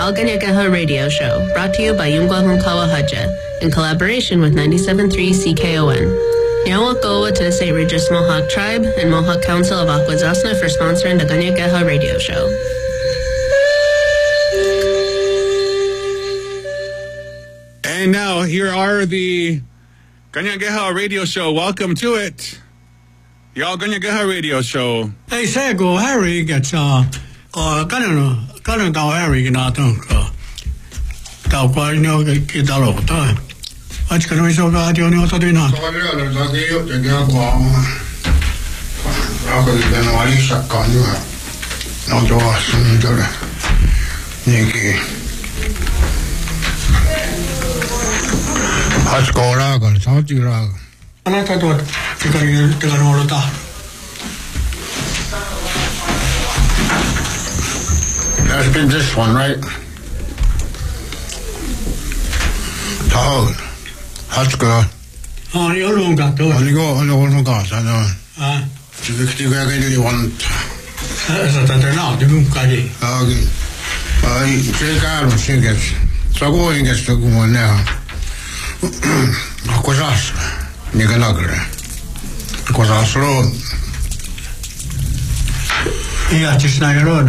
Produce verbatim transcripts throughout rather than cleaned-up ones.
All Ganyagaha Radio Show, brought to you by Yungwahun Kawahaja, in collaboration with ninety-seven point three C K O N. Nyawakowa to the Saint Regis Mohawk Tribe and Mohawk Council of Akwesasne for sponsoring the Ganyagaha Radio Show. And now, here are the Ganyagaha Radio Show. Welcome to it. The All Ganyagaha Radio Show. Hey, say go Harry gets uh uh Ganano Ganano Harry in our tongue. Tao quite know get all over time. What's going to be so bad? You know what to do now? So I don't know. You can go on. Aku di dalam wali sakkan juga. Nak doa sendiri dah. Ni sekolah kan, sama juga. Mana tu tu? Dengan dengan orang dah. That's been this one, right? Tahu, sekolah. Oh, ni orang kat tu. Ni kau, ni orang kat sana. Ah. Jadi kita kaya ni want. Saya tak tahu, dia pun kaji. Ah, okay. Ay, saya kan, saya kan. Sago ingat tu kumanya. Aku jas, ni kan agak. Aku jas lo. Iya, cisna geron.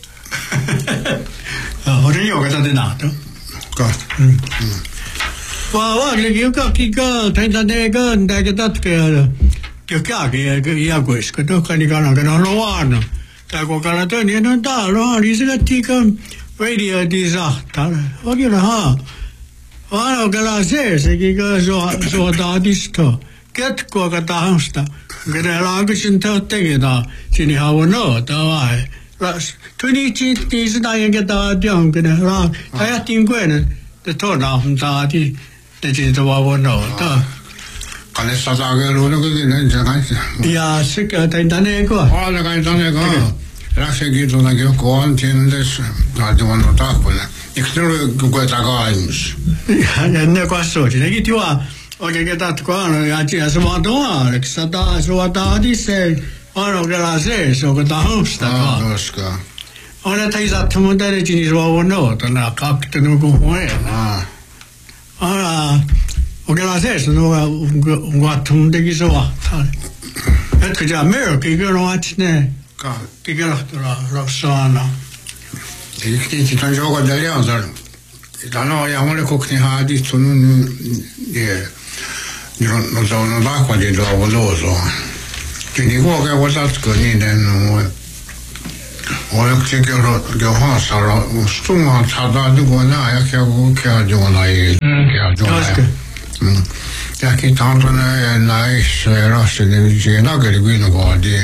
Orang ni orang tak ada tu. Kau. Wah, wah, lagi kau kika, tanya tanya kan, dah kita ke, ke kaya ke, ke iya guys, kita kan ni kan kan lawan. Tak kau kalau tu ni nanti lah, di sini tiga radio di sah, tak, okey lah ha. Wah, kalau saya sekitar so so tadi tu, ket kau kata hamsta, kita lagu cinta tengah, sini hawa no, tahu. Ras, tu ni cint ni sedang yang kita diam kena lah. Saya tinggal ni, tu nak hamsta di, di tu hawa no, tahu. Kalau sahaja kalau nak kita jangan. Ya, sekarang tanya tanya kau. Oh, jangan tanya kau. Rasa gitu nak kau kawan tiendes, tak cuma nak tak pun. Ikut kau tak kau ayus. Ya, ni kau so, jadi kita wah, okey kita tu kau, ya cia semua tu ah, kita dah semua dah di se, orang kita se, so kita hamsta. Ah, doska. Orang tak isap semua dari jenis semua no, tu nak kau kita nak kau buat. Ah. Ah, okey lah se, so orang orang tu degi semua. Itu kerja mereka kita orang ni, kita orang orang sana. Jadi kita juga dah lihat dah. Tanah yang mana kau kena hadis tu ni, ye, ni orang orang dah kau jadi orang lozo. Jadi kau kaya kau tak kau ni dan orang kita orang kau hasa lah, semua cara tu kau na, ya kaya kau kaya jual lagi, kaya jual lagi. Ya kita orang na naik serasa ni jenak kali kau nak kau di.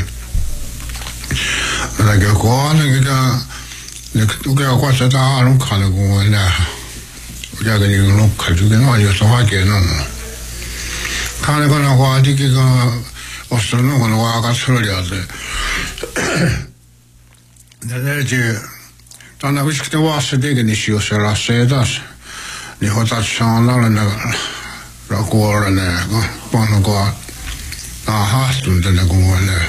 Lagi kau na kita, tu kaya kau sedar orang kan kau na. Udah kan yang nak kerja kan, ada semua kena. Kalau kau nak buat di kita, ostan kau nak buat kat seluruh ada. Jadi je, tanah wis kita buat sedih ni sih, secara sedas. Ni hotat sana lah nak rakuar lah, kau nak buat, ah tu tu nak buat lah.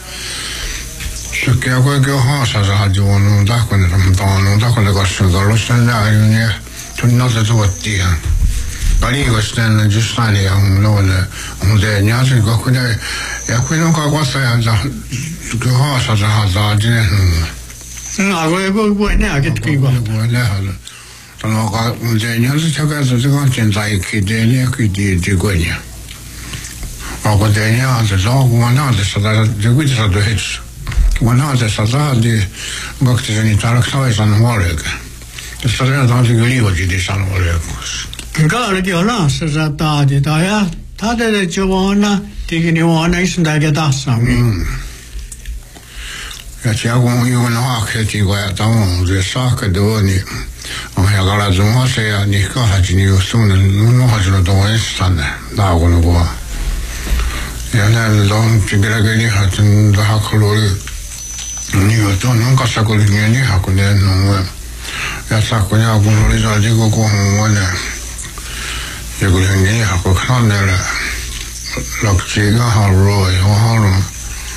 Sekian kau kau hasa sahaja orang dah kau nak ramdan, dah kau nak kerja kalau sana ni. Tunnato tutti eh. Pari quest'anno giusto lì un non un degno se qualcuno e quello che cosa è già che cosa già già di no quello vuoi neanche qui qua sono un degno se c'è caso se concentra che degno qui di di quegli ma con degno se so come no se sta di qui sta due come no se sta di bocche sanitaria che sta sono male. Sebenarnya tak ada lihat jadi sana boleh. Kalau dia orang sesuatu di daya, tak ada jawapan, tiga ni orang ini sudah kita sanggup. Ya, siapa yang yang nak kerja kaya tahu, jadi sah kedua ni, orang yang kalau semua saya ni kah haji ni usung ni, nu haji tu orang sana, dah aku nak buat. Ya, ni orang cikgu ni haji dah aku lori, ni tu nu kasar kau ni ni aku ni nu. Ya sakku ni aku nulis aja kau kau mana. Ya kau ni aku kan ada lakci kan haru, haru.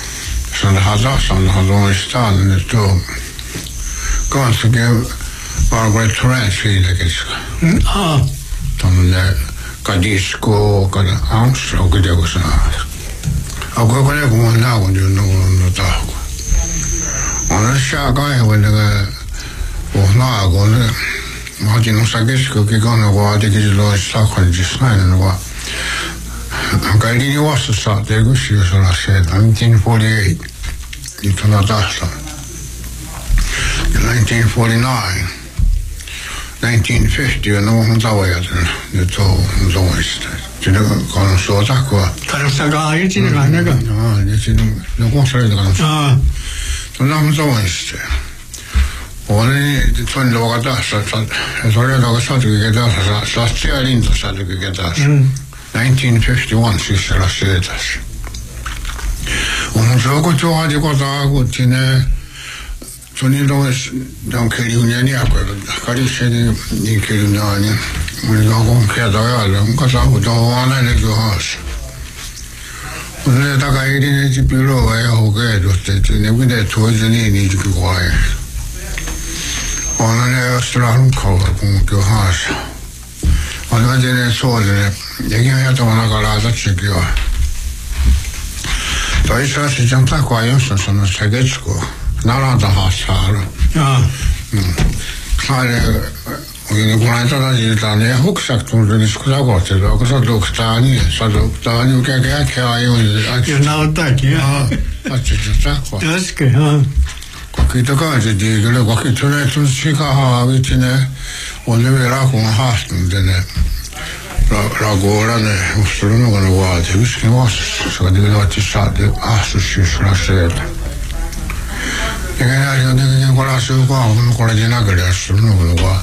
Sana hada sana hada istan itu. Kau sekian bara går ett tränsvidläggelska. Ja. De där kadisko och angst och det och så. Och vad det går när hon ju någon dag. Och när jag går jag vill det och när går det. Man har ju sagt att det går något att det är låt sig kan ju snälla något. Kan det ju vara så att det går ju så att säga nineteen forty-eight. Det var nästan. nineteen forty-nine. nineteen fifty no hon tava ja det tog långt. Det kan så att gå. Kan du säga att det är något? Ja, det är nog något så det kan. Ja. Så när hon långt. Och det tror jag var det så att så det var så att det där så att det inte så att det där. nineteen fifty-one så så att det. Och hon så går så att det går då till så ni då de kan ju inte jag kan ju se det ni kan ju inte men jag går kan då jag de kan så då ana det ju has och det där kan ju det byrå jag och det det det ni det tror ju ni ni ju går och när jag står kvar på det has och det är så det jag kan jag ta några galata tycker jag då är så att jag tar kvar ju så som jag säger sko 나라도 하사로. 아. 음. 그래 우리는 고난자가 일단에 혹시 돈을 스크라고 했어요. 그래서 독단이 사독단이 그게 해야요. 요 나왔다지. 아. 아 진짜. 그렇게. 아. 거기다가 이제 이걸 거기 전에 좀 시가 하기는 오늘이라고 하는데네. 라고라네 무슨 거는 와 되게 신경 왔어. 내가 같이 사대 아수시스라세. 내가 이제 내가 골라서 거 골라지 나 그랬어. 누구가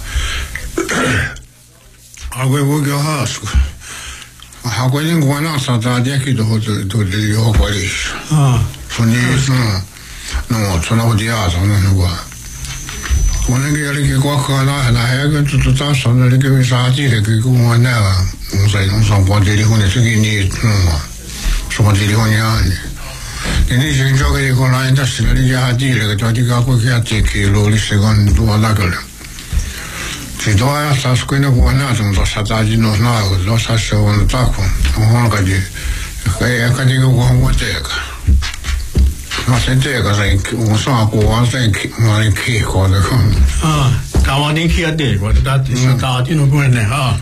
하고 이거 하고 하고 있는 거나 사다디기도 도 도리요 거리. 아. 손이서 너 전화 어디야 저는 거. 오늘 이렇게 과거나 하나 해가 또 다서는 이렇게 사지를 그거 뭐냐. 무슨 무슨 본들이 혼에 저기니 뭐. 소문들이 혼이야. ini se gioca di con la industria di dire che ti capo che a te che lo li secondo la cosa se do a sta scuola buona non so stata di non no lo sa se un tacco non ho che che che dico con te ma sente cosa un so qua sai ma che cosa ah tawani che a te guarda ti sta di non buone ah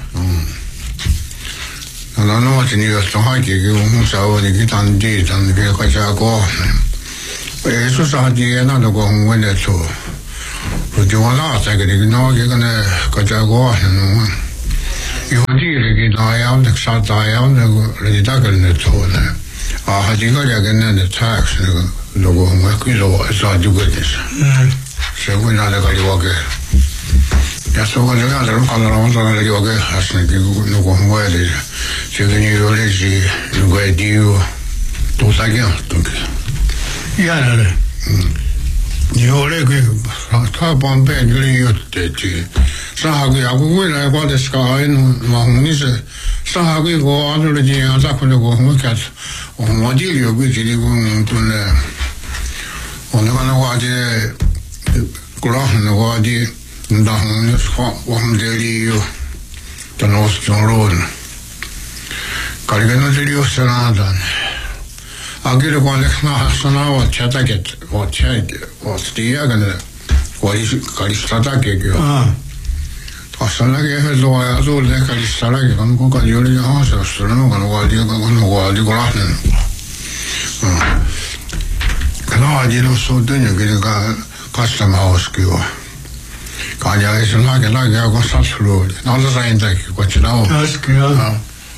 non ho tenido sto anche che un so di tanti tanti che cosa go e so sa di è nato con un buon letto perché ora sai che no che con cosa go no io dire che da è un sa da è un realtà che ne tone a di cosa che ne tax lo go ma qui lo sa di questo se vuoi nada che lo che ya so che già da quando non so che lo che asne che lo go muore se che ni lo leggi lo go dio tu sai che dunque ya la io le che sta bombe gli io te ti sa che ya go la qua de ska in ma ni se sa che go altro di ya sa quello go come cazzo o mo di io qui ti dico con le quando vanno qua di quello di da non so come dire da nostro ruolo caricano di osservata anche quando sono c'è che o c'è o stia che quali quali stata che io ah sono che lo è solo che quali stata che con con io le ho so sono con quali con quali guardano ah però di lo so degno che che custom house che Kaya is like like I got such road. All the same thing, what you know. That's good.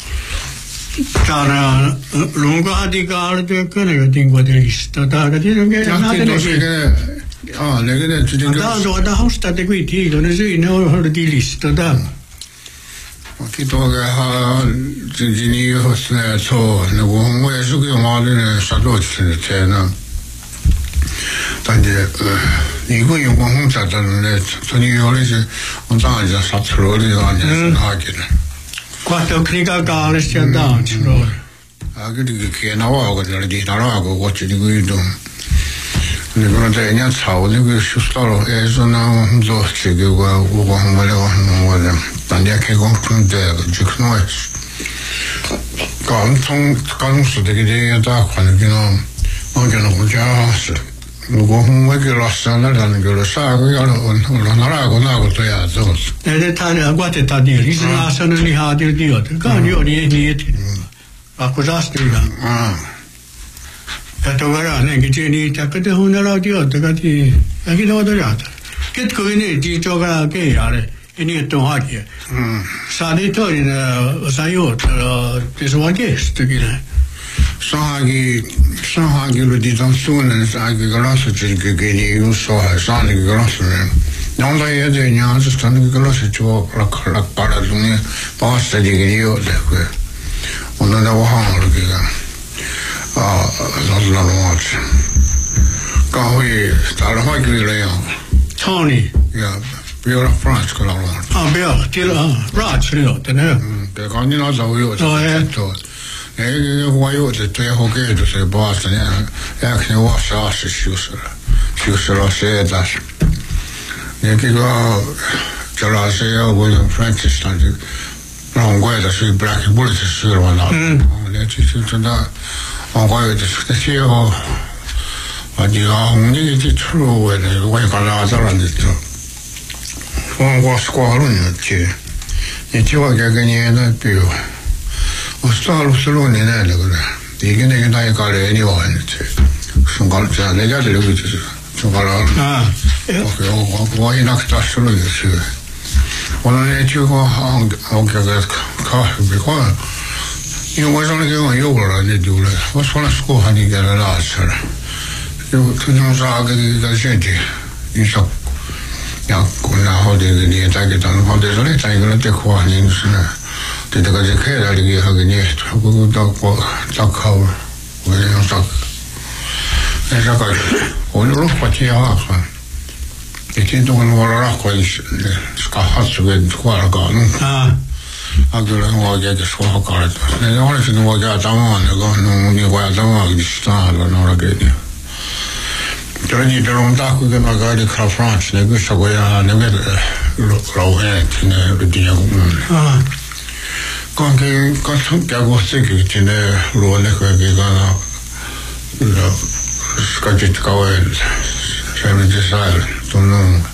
Tara lunga di garde che ne tengo di lista. Tara di non che non che ah, le che ti dico. Da da da hosta di qui ti con i no di lista da. Che to che ha di ni hosta so, ne vuoi mo su che male sa do c'è no. Tante 이거 용광 자자는 저기 요리지 온다가 사트로리 아니야 하기는 과도 그러니까 가르쳤다 주로 아 그게 그게 나와고 저기 나와고 거치고 이도 那个在人家炒那个学到了，哎，说那做这个我我我我了我的，大家开工从这个就可能，刚从刚是这个这个大款的，那我觉得我家是，如果我给老师那那个了啥个要了，我我哪哪个哪个这样子。 哎，这他呢，我这他的，你是哪生的？你好的的，这刚有你你啊，不咋是的啊。 तो वरा ने कि चेनी तक तो होने लगा दियो तो कहती अभी तो तो जाता कित कोई नहीं जी तो का के यार इन्हीं तो हाथ है शादी तो इन सायो तो इस वाके तो कि ना सागी सागी लो दी तो सुने सागी गलास चल के के नहीं उसो है सागी गलास में नॉन ये जो यहाँ से सागी गलास जो रख रख पड़ा दुनिया पास से जी के यो देखो उन्होंने वहाँ लगे ah la noche kahoi tar ha gile ya Tony ya bio la France con la noche ah bio til ah raj rio tene de quando no so io oh eh to e voglio te te ho che tu sei basta ne e che ho sa si chiusura chiusura se da ne che go già la se io voglio Francis stanno non guarda sui black bullet sui ronda ne ci ci da我有的这些哦，啊，你啊，你这出路的，我也搞哪子了？你这，我我是挂了你去，你去我这个你那比如，我上路是路你那那个的，一个那个那一搞来你玩去，上搞了这样，人家这个就是上搞了啊，我我我我一那个打输了就去，我那天去过杭杭这个考别管。因为我上那个我有了就丢了，我上了school还得给他拉扯了，就他从啥个个现地，你说，呀，然后这个你再给他们好的说嘞，再一个了这块你是呢，这这个就开了这个好个你，我到我到考，我要到，那这个我那路花钱啊哈，一天到晚我老拉过去，是搞好这个花了搞弄啊。啊，对了，我家就说好搞了，那我是我家当晚那个弄你我家当晚给啥了，拿了给你。就是你这种大会跟那个的开 France 那个啥个呀，那个老老外听那个地方嗯。啊。刚给刚从家过这个听那罗那个给个那那是个这个外，上面这啥了，都弄。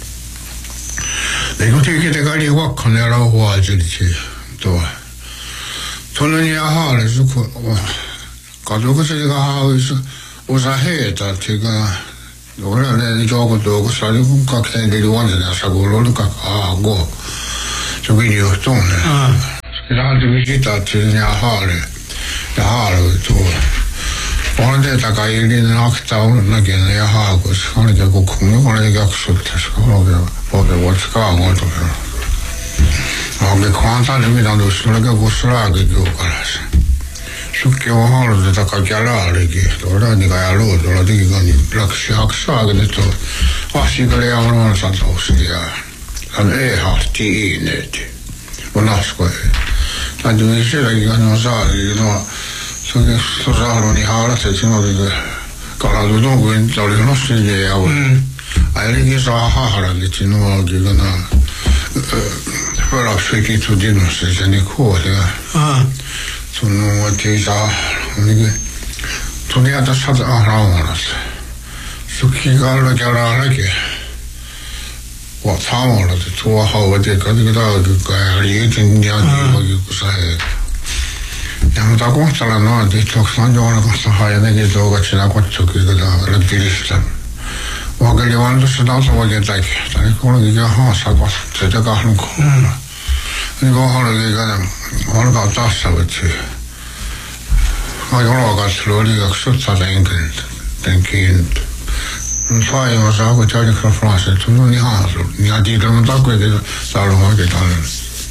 那个这个这个的话，可能老花这里去，对吧？从那年好了，如果哇，搞这个这个好是，我啥黑的这个，我那那叫个多个啥的，我搞看这里往这那啥个老那个啊过，就给你有种的。啊。然后这个去到这年好了，然后了做。我那大概一年那早那个那也好过，可能这个空的，可能这个说的是好的。我给我这个我都是，我给矿上那边当都是那个我是那个给我过来是，是给我好了，这个家了那个，多少你个呀路，多少这个你那个小啥个的做，我是个两万上头是的呀，俺爱好第一那的，我那是个，那就你现在一个那啥的那，这个说啥了你好了才听到这个，搞了这种鬼，找的那时间呀我。哎，那个啥好好了，你听我这个呢，呃，后来飞机出这种事情的课的啊，从我听啥那个，从那到啥子啊让我了是，是去搞了叫了那个，我参我了，做好我这个这个到这个一天两天我就不是。然后到工厂了呢，这做上交了个啥呀？那个做个其他个做这个的，那比例是。我跟你玩的是当时我就在去，但是可能这个好啥个，这这个很苦了。你讲好了这个，我那个咋说去？我用那个吃了那个手抓在一根，等根。嗯，所以我说我叫你去弗朗西，从你好说，你看地这么大规的，咋了我给他了？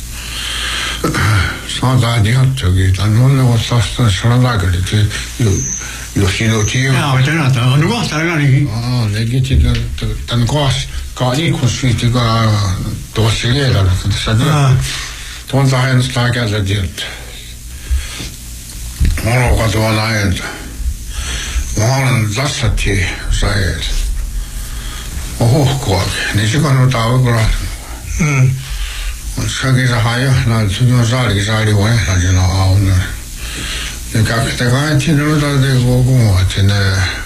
上大你看这个，但我那我上上上那个的这有。有些有机会。啊，真的，我如果啥个你。啊，那个这个这个，但搞搞一口水这个多系列的，啥子？啊。通常还是大概这点。我老话多哪样子？ olen tassatti säet. Oho, kuoke. Niin se kannattaa olla. Mm. Säkin saa haja, näin sun saalikin saali voi näin siinä auna. Ja kaikki kaikki ne täytyy koko että ne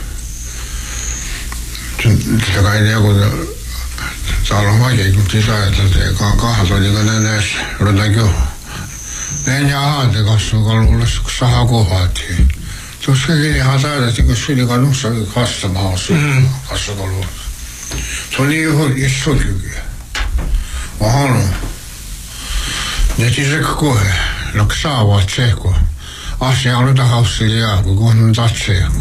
se kai joku täällä on vaikea kun sitä että se kahta niin ne ne rodakin. Ne jahate kasvu kalulla saa kohati. Tuossa kyllä hataa että kun syli kalussa kasvamaan kasvu kalulla. Se oli jo iso kyky. Oho. Ne tiedä kohe. Laksaa tseko. Asia on tahaussilia, kun on tatseko.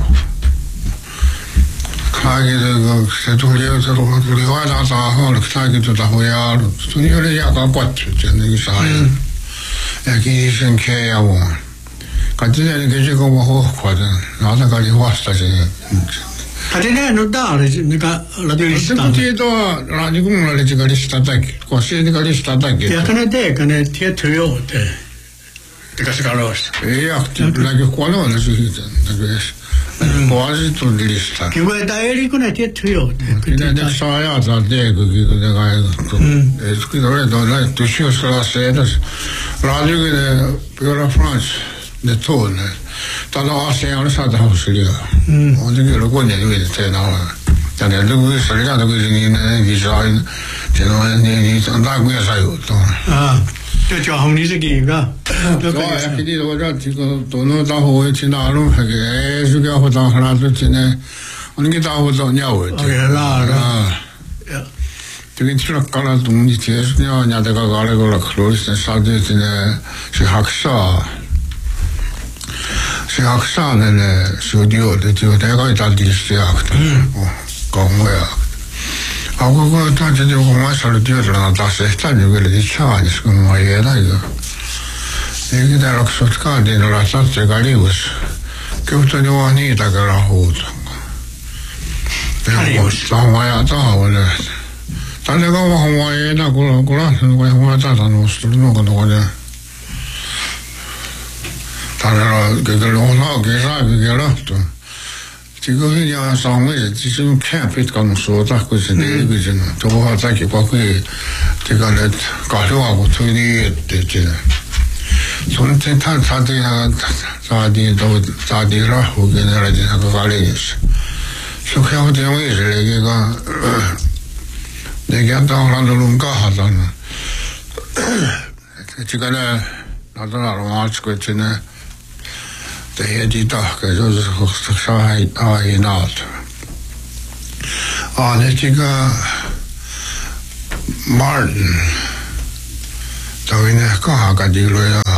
Kaikki se tuli tuli aina taholle, kaikki tuota hojaa. Tuli oli jakaa patsut ja niin sai. Ja kiisen keijavon. Kaikki ne kesi kova hohkoita. Naata kaikki vastasi. Hade det nog där nikä latinista. Se tietoa, niin kuin mulla oli sitä listaa takia. Kun se nikä listaa takia. Ja kan det kan det tieto jo det. Det kanske kan lösa. Ja, det lägger kolla det så hit. Det var ju till listan. Jo, det är ju kunna tieto jo. Det det sa jag att det går ju det går. Det skulle vara då där du skulle ska se det. Radio det Pure France det tål. Tala asiaan saada hausia. On det kyllä kun ne yrittää tehdä. Ja ne lukuja sarjaa kun niin niin saa se on niin niin on taas kuin sajuutta. Ah. Det jag har ni sekin ka. Ja ja piti tuoda tiko tuono taho itse nalu hake suka hota halatu sinne. Onkin taho to njauet. Okei laara. Ja. Tukin sulla kala tunni ties ne on ja teka kale kolla klorista saati sinne se haksaa. Se haksaa ne studio det ju det går inte alltid så jakt. Kommer jag. Ako ko taanti jo ko mä sain työllä taas sitä niin kyllä det chans kun mä jäin aika. Eikä täällä oksot kaadin olla satse kalius. Kyllä jo niitä kyllä huuta. Kalius. Tämä ja taholle. Tänne kauan mä jäin enää kun kun lähten kun mä tätä nostin no kun tuolla. Tänne kyllä on oikein saakin lähtö. Tigo ja saamui se se on käpit kan suota kun se niin sen tuo hatakin kun tiga ne kahloa kun tuli niin että sun sen tan saati saati to saati rahu generali saka kallis se on jo niin se joka ne jättää landolun kahatan tiga ne nadana romatsko sinne det är det tackar så så så här är nat. Ja, det tycker Martin. Då vi när kan ha det då ja.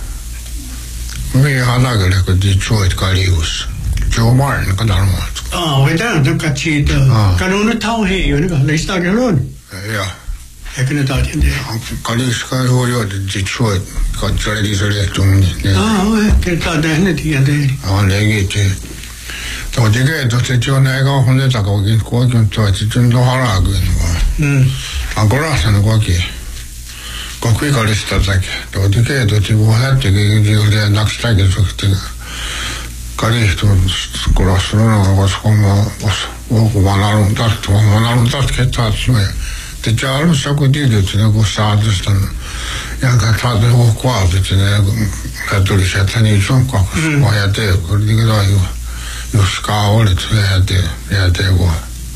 Vi har lagat det Detroit Kalius. Joe Martin kan där mat. Ah, vet du, det kan chita. Kan hon ta he ju det lista galon. Ja. Jag kan ta det. Kalius kan ju Detroit kan köra det så lätt om det. Ah, det kan det inte det. Ja, det är det. Då det är då det ju när jag har det att gå gå gå så att det då har jag gå. Mm. Agora sen gå ki. Gå ki kalista tak. Då det är då det var det det det nästa dag så det. Kalisto korosno was como was och vanaron tak vanaron tak ketat så. Det gör ju så gott det det går sadistan. Jag kan ta det och kvar det det katoliska tani som kokos. Och jag det går det då ju. Nu ska hållet det det ja det går.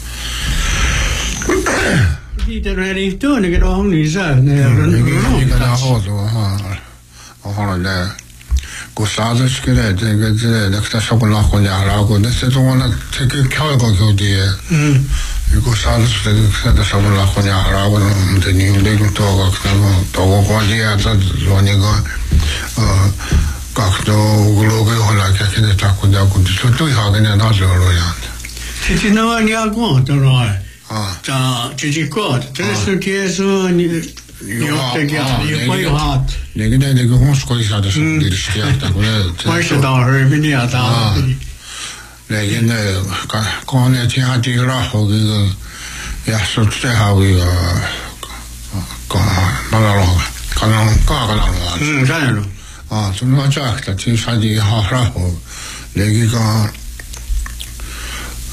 Det är det inte då när de ni sa när jag kan ha då ha. Och ha det. Går sadiskt det det det det ska så kunna ha jag och det så då när det kan gå det. Mm. Ko salas det det sa la khonya arawa de ni le to ga kno to ko dia ta lo ni ga ka to glo ge hola ka ke ta ko da ko to to ha ga na zo lo ya ti ti no ni a ko to lo ah ta ti ti ko te su ti su ni io te ga io poi hat ne ge ne ge hon sko isa da su di stia ta ko poi se da re mi ni a ta Nej, nej, kan jag tänka till raho det ja så det har vi kan man lång kan man kan man mm kan ah så nu jag sagt att det är det har raho det gick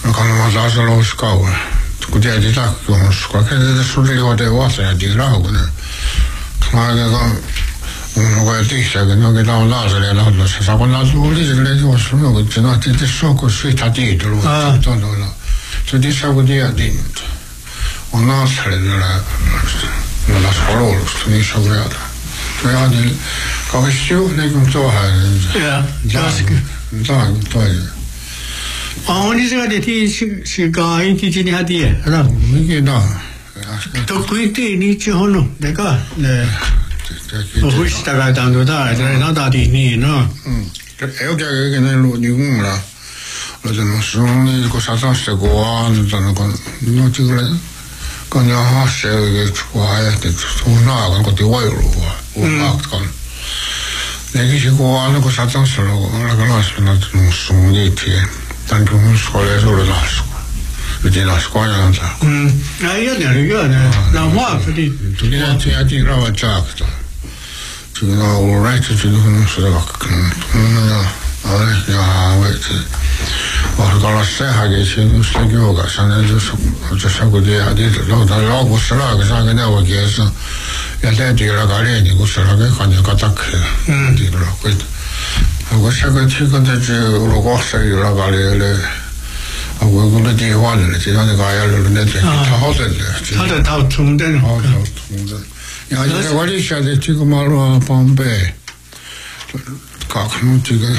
kan man saa se louskauun. Kun tiedät takkuunnuskoa, ketä suri juoteen vasta ja tii raukunen. Kan mun koe tihsäkin, no ketä on laaselle ja lautlassa. Saa kun laatu oli silleen juossa, no kun se nahti, että se on kun svita tiitulu. Se tihsä kun tiedät, on laaselle tällä, no lasko luulusta, niin se on kreata. Se jäätiin kauheasti juhleen kun tuohon. Joo, taaskin. Taaskin toinen. On niin se, että se kai kitsin ihan tie. Mikä tämä? Tokko ei niin se on, teka. No huista käytään tuota, että ne nataatiin niin, no. Ei ole oikein näin luo niin kummalla. Se on niin, kun satasta kun aannetaan, kun kyllä kun ne haasee oikein, kun ajattelee, että se on naakan koti voilua. Uudakkaan. Nekin se kun aannetaan, kun satasta, kun alkaa laskena, että nuussu on kiittiin. Tämän kun uskoilee sulle laskua. Nyt ei laskua ajantaa. No ei ole kyllä. No muakkati. Tuli näitä jätiin rauhat saakta. Siinä on ollut räitsä, että on sitä kakkaan. No, alle ja haaveitte. Varkalla sehän, se on just sekin oikeassa. Jos joku tiedät, että lautaan laukussa raaka, saanko neuvokielessä. Ja täytyy rakaa leeni, kun se rakaa kanjaka takia. Täytyy rakaa. Onko se, kun täytyy olla kohta rakaa leeni. Onko kun täytyy huolelle, että siinä on kai jäljellä näitä hotelle. Hoteltaut suuntaan. Hoteltaut suuntaan. Ja se oli se, että kun mä haluan Pompei. Kaksi minuuttia.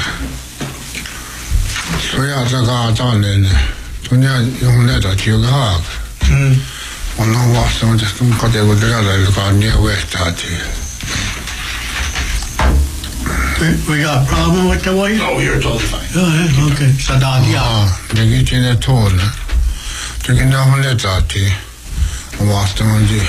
Soja takaa tänne. Tuon johon näitä tiuka haaka. On vastaan, että kun kateeko terällä, joka on niin vehtäätiin. We got a problem with the way? No, you're totally fine. Oh, yeah, okay. Sadat, ja. Nekin sinne tuolle. Tekin nähdään letäätiin. On vastaan, että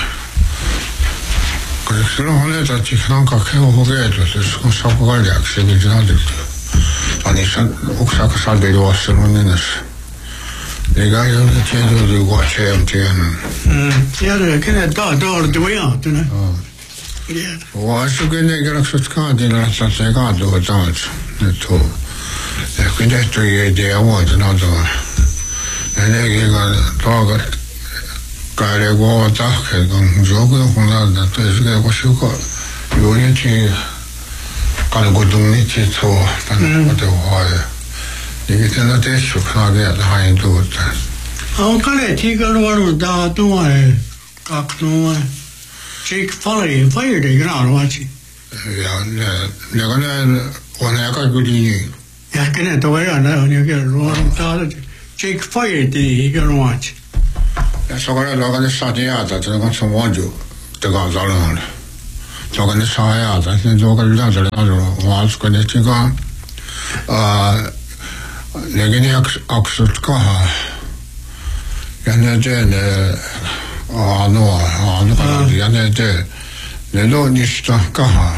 kun silloin on letäätiin, että on kaksi hevokeetusta, kun saa kaljaksi, niin se on tehty. Ja niissä uksaaka salti juostelun nenässä. Eikä ei ole tietysti joku tjeemtien. Ja det kan ta dåligt och ja, det är. Och så kan det göra så skador att så sig gato och sånt. Det då. Det kan det ju ge det åt något då. Det är ju dagar kan det gå att ta kan jag gå och hålla det så ska jag försöka. Jo inte kan gå dumma till så men vad det var. Det är inte det så kan det ha en då. Ja, kan det tycka det var då då är kakno. Jake Foley fired det gran watching. Ja, det kan det och när jag går in. Ja, kan det då är det och jag gör då Jake fired det gran watch. Ja, så kan det då kan det sätta ja, det kan som var ju det går så långt. Så kan det säga ja, det då kan det där då vad ska det tycka. Ah, lägger jag också ska ha. Ja, när det Ah, no, ah, no, kan jag inte. Det då nista kaha.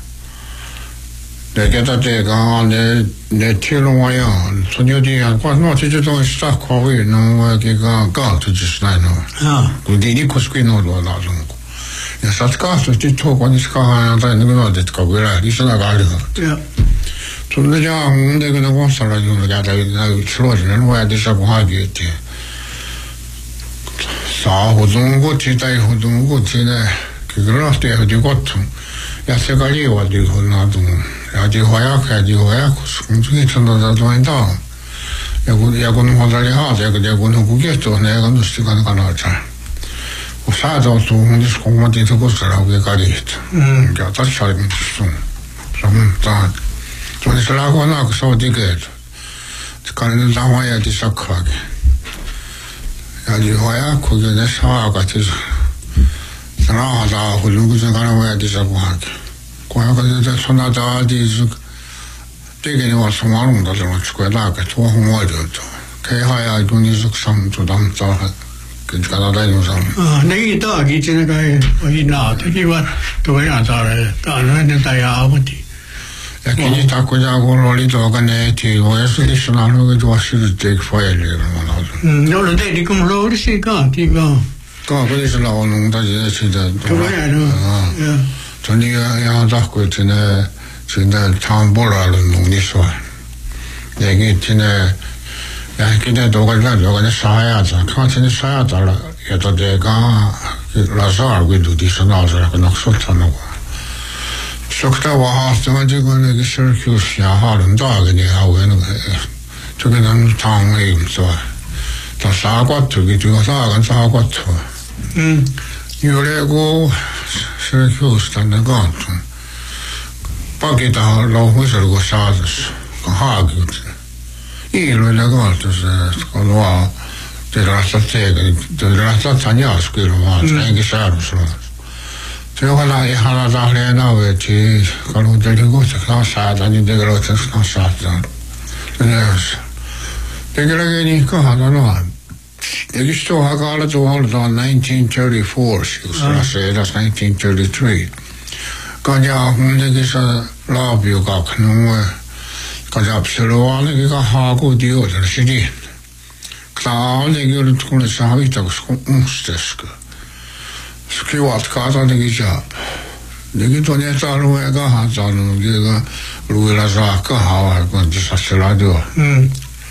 Det kan det kan det det till och med ja. Så nu det är kvar något det då är kvar vi nu det kan gå till just nu. Ja. Och det är koske nå då då. Jag satt kast det tog och det ska ha det något det ska gå det så där går det. Ja. Så det ja hon det kan vara så där ju det där slår det nu är det så gå det. 사 호동고 지다이 호동고 지네 그거를 때 어디 것도 야세가리 어디 혼나도 야지 화약하지 화약 공중에 전도자도 한다 야고 야고는 화살이 하자 그 야고는 그게도 내가 누시가 가나자 사도 또 근데 공부한테 듣고 살아오게 가리했다 음 야, 다시 살면 좀 좀다 좀 살아고 나고 소디게 가는 상황에 시작하게 야지 화야 거기에 사와 같이 살아하다 그리고 저 가는 거야 되자고 하게 거기가 이제 손하다 뒤지 되게 와서 말은다 좀 죽어야 나가 또 홍어죠 개하야 돈이 숙성 조담 자 괜찮아 다니는 사람 아 내기 또 아기 전에 가에 어디 나 되게 와 도야 잘해 다는 다야 아버지 Ja, kini takujago oli tuokane tiivoja silisunalo que tuossa teki faille malaudu. No lo dei come lo si canti go. Ka ko se la onu ta je sida. Tuoja no. Ja. Toni ja tahko tine sinne tambora lu ni so. Ja ki tine ja kita tu kan lah tu kan saya aja kan sini saya aja lah ya tu dia kan lazar gitu di sana aja kan nak sultan aku sokta wah cuma juga ni Syracuse ya halun dah gini awal ni tu kan nam tang ni so tak sahabat tu gitu kan sahabat tu hmm Yule go Syracuse dan kan tu pagi dah lalu saya go sahaja kan hagi Ilo legato se scolwa della strategia della strategia scuola ma anche sarò solo se io la e hala da le na ve ci con delle cose che sa da ni delle cose che sa da adesso che che ni co ha no e sto ha gala to all da nineteen thirty-four si usa se da nineteen thirty-three con ya un de che sa la più ca no 가자 필요하는 게 하고 뒤어서 시리 클라우드 얘기를 통해서 사회적으로 스트레스 스키와트 가자는 게 잡. 내게 돈에 따로 해가 하자는 게가 루이라서 그 하와 건지 사실라도 음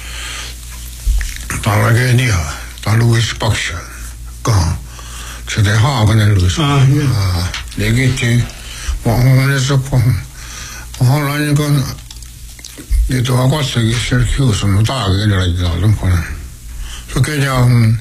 다르게 니야 다루이스 박션 가 저대 하고는 루이스 아 내게 티 원원에서 폰 원하니까 이 또 하고 저기 Syracuse 뭐 다 그래라 이제는 보는 그냥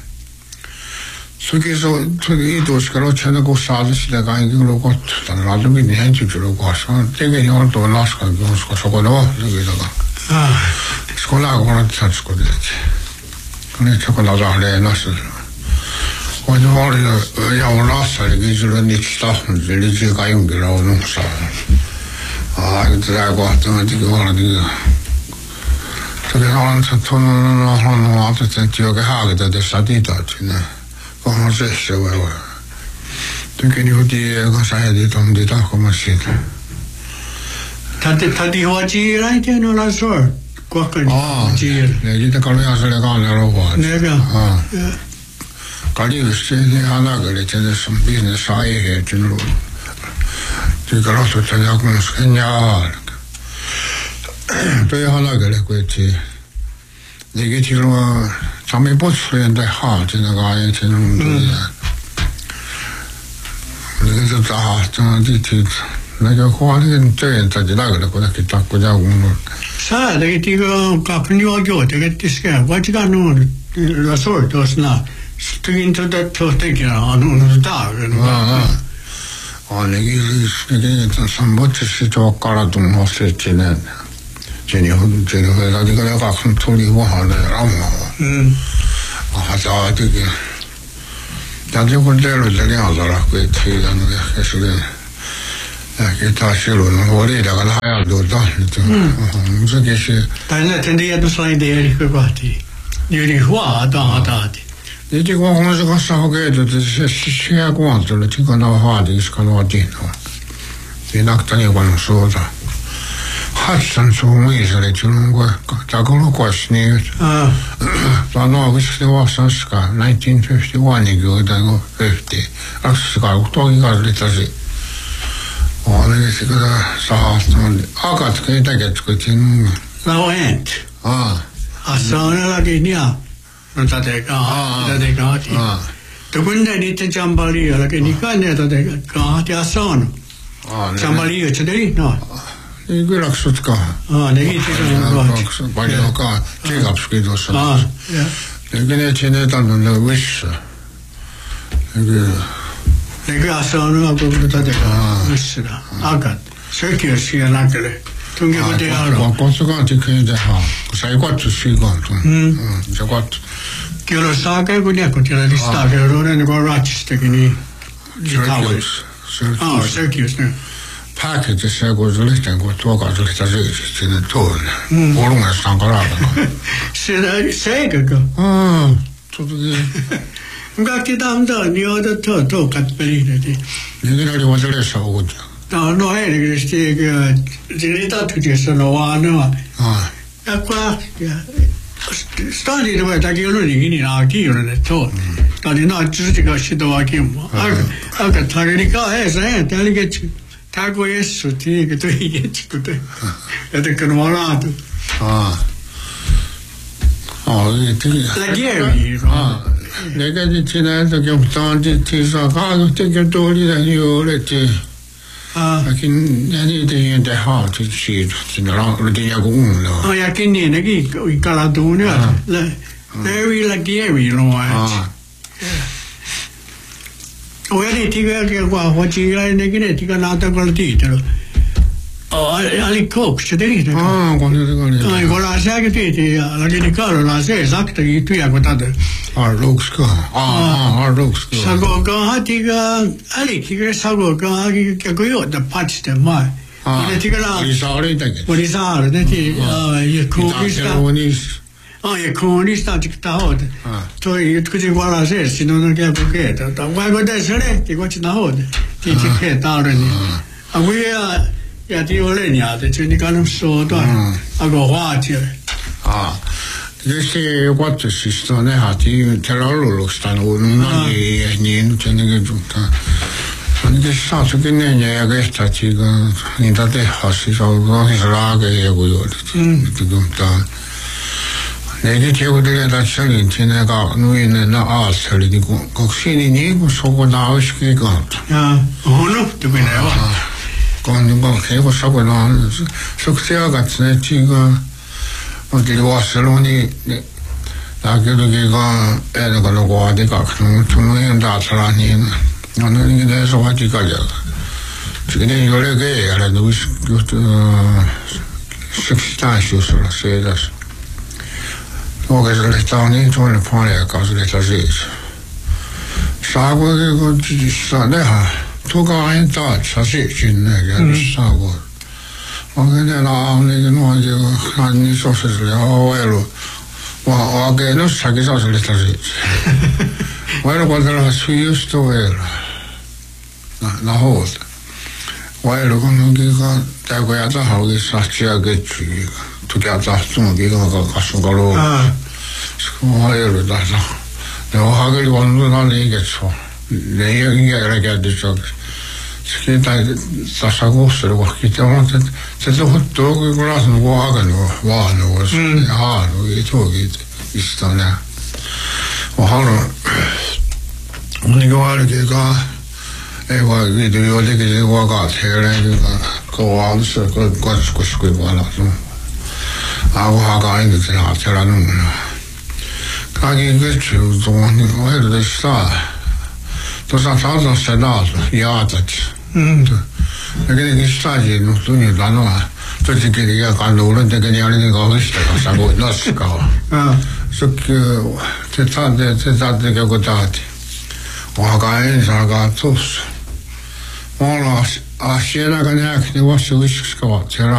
속에서 저기 도시가로 쳐내고 사주시다가 이걸로 곧 나중에 내한테 주려고 와서 되게 형을 또 나서가 그래서 저거로 여기다가 아 스콜라고 하나 찾고 되지 그래 저거 나자 해 놨어 오늘 우리 야 올라서 이게 주는 있다 이제 가 용기라고 놓사 아 이제라고 하던 지금 하는 저게 하는 천천히 하는 아주 저기 하게 돼 사디다 지네 그거 제시 왜 되게 어디 가서 해야 좀 되다 그만씩 다들 다들 와지 라이트는 라서 거기 지 내가 걸어서 내가 내려고 내가 아 가리 스테이 하나 그래 제가 좀 비즈니스 사이에 주로 그래서 저녁 그냥 또 하나 그래 그랬지 이게 지금 잠이 보츠인데 하 제가 아예 지금 그래서 다 저기 내가 호환은 저기 저기 나가래 그렇게 딱 그냥 오늘 사 내가 지금 카프니오죠 되게 티스가 와지가 노 라소르도스나 스트린트다 토테기나 아노 다 아 아니 이게 삼보치 저가라도 못했지는 제니호 제니호가 내가 가끔 토리고 하네 라고 음 아자 되게 단지 혼자로 저기 하더라 그 티가는 게 해서는 그 다시로는 머리다가 나야도 다 무슨 게시 다른 텐데야도 사이데 그 같이 유리 화다 하다디 이제 그 공에서 가서 하게 돼도 시시하고 왔더니 지금 나와 하디 시간 왔지 이 낙장에 관한 소다 하산 소문이서 주는 거 자고로 과시니 아 나는 그때 왔었을까 nineteen fifty-one 이거다고 fifty 악스가 또이가 그랬지 어 내가 지금 사하스는 아까 그게 되게 지금 나와엔 아 아사나라게냐 너다대가 다대가티 두군데니 잠발이야 그러니까 내다대가 가티아선 아 잠발이야 저들이 너 이거 락스가 아 내게 지금 거 바리오가 제가 앞서기도 써 아, 내게 지내다는 위스 이게 내가 아사나가 그러다대가 위스라 아가 세키어시야 나그래 동계부대 알아 고소가 지금 이제 하 사이과 주시고 음 저거 Kyllä saa käydä kun siellä listaa käydään niin kuin Rochesterkin Syracuse ah Syracuse ne package se kun se listan kun tuokaa se listaa se sinne tuon olunga sankaralla se se eikö ah tuokin kaikki tamta niin otat tuo tuo katpeliin niin oli vaselessa uutta no no ei niin se se ei tattuja sanoa no ah ja qua Stadi dove da che lui ni na chi non è to. Stadi na giusto che si dove che mo. Aka tagrica è sai, tali che tago esso ti che tu hai detto te. E te che non ha. Ah. 哦，这个。 来业米啊，那个你现在这个当地提上卡都这个多的人有了这。 啊， 但那你这现在好，这是这那让人家个误了。 哦呀，今年那个一个拉多呢，来来为了业米了啊。我要你这个个话，我这个那个那这个拿到过来地的了。哦，阿里扣是的哩。 啊，我那这个哩。 哎，我拉下个地的呀，那个你搞了拉下，exact 的，对呀，我打的。 二六十个，啊啊，二六十个。 上个刚他这个阿里这个上个刚他这个个有的 party 的嘛， 啊， 这个啦， 我哩啥哩这个？ 我哩啥了？那这啊也可以是。啊，也可以是这个大好的。啊，所以这个我拉下，是弄那个不给的，但外国的是嘞，这个是大好的，这这可大了呢。啊，我也也得有人家的，就你刚才说的，那个话题。 啊。这些我就是说呢，哈，这这老路路上我们那里年就那个种的，那个上次跟那年个他这个，你到底好是说我是哪个也会有的，嗯，这种的。那个结果这个他前两天那个因为那那二十里的公公司里你不说过哪位是给讲的？ 啊，哦喏，对不对哇？ 讲你讲开过说过那，说这个这这个。我这个是弄的，那个那个哎，那个那个的个可能从那样打出来呢，那那那个说话这个这个，这个呢有那个也来都是有这十七大学生了，谁的是？我开始来当年从那旁来告诉你他是，啥过这个自己啥的哈，都刚俺打啥事情那个啥过。我跟那那那个弄这个，看你说是了，我为了我我给那啥个小时的他是，为了我这了水有是为了，那然后为了可能这个在国家正好给啥这样给注意，都叫咋总给个个个送个路，是我为了咋着，然后还给我们那里给错，人也应该来给的这个。这大大啥公司的我给这我这这这我都给我老是我个呢我呢我是啊我给做给意思当然我好了那个我这个哎我给这个这个我搞出来这个个我是个个个是给我了是啊我还搞一个这样这样弄的他一个就中我还得啥都上上上学到是压着去，嗯，对，那个那个啥子弄东西难弄啊，这是给那个干路了，这个娘的那个是个啥个那是个，嗯，这个这咋的这咋这个个咋的，我干啥个做事，完了啊，现在个呢，肯定我手是个这了。